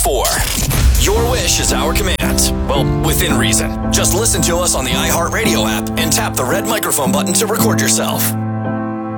4. Your wish is our command. Well, within reason. Just listen to us on the iHeartRadio app and tap the red microphone button to record yourself.